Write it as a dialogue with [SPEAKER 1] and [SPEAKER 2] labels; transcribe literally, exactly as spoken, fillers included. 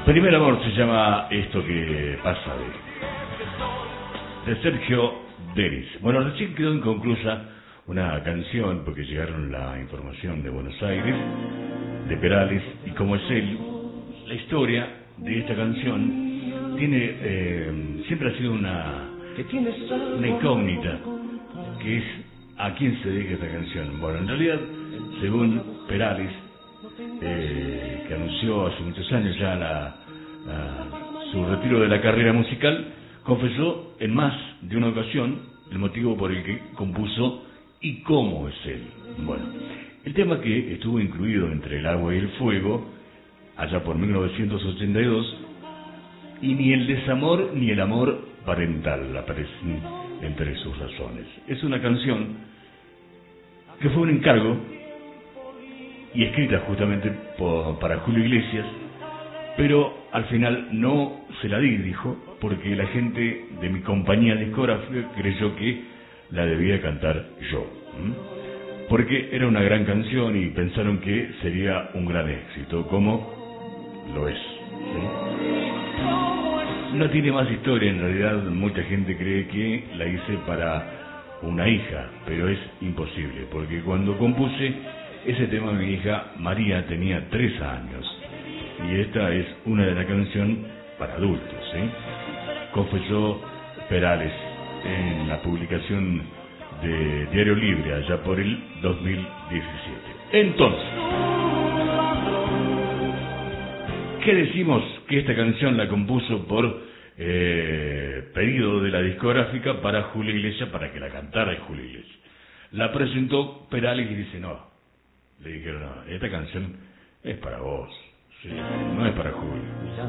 [SPEAKER 1] Primer amor se llama esto que pasa de, de Sergio Denis. Bueno, recién quedó inconclusa una canción porque llegaron la información de Buenos Aires, de Perales, y como es él, la historia de esta canción tiene eh, siempre ha sido una, una incógnita, que es a quién se dedica esta canción. Bueno, en realidad, según Perales, eh, que anunció hace muchos años ya la, la, su retiro de la carrera musical, confesó en más de una ocasión el motivo por el que compuso y cómo es él. Bueno, el tema que estuvo incluido entre El agua y el fuego, allá por mil novecientos ochenta y dos, y ni el desamor ni el amor parental aparecen entre sus razones. Es una canción que fue un encargo y escrita justamente por, para Julio Iglesias, pero al final no se la di, dijo, porque la gente de mi compañía discográfica creyó que la debía cantar yo, ¿m? porque era una gran canción y pensaron que sería un gran éxito, como lo es, ¿sí? No tiene más historia, en realidad mucha gente cree que la hice para una hija, pero es imposible, porque cuando compuse ese tema mi hija María tenía tres años, y esta es una de las canciones para adultos, ¿sí? Confesó Perales en la publicación de Diario Libre, allá por el dos mil diecisiete. Entonces, ¿qué decimos? Que esta canción la compuso por eh, pedido de la discográfica para Julio Iglesias, para que la cantara Julio Iglesias. La presentó Perales y dice, no, le dijeron, no, esta canción es para vos, ¿sí? No es para Julio.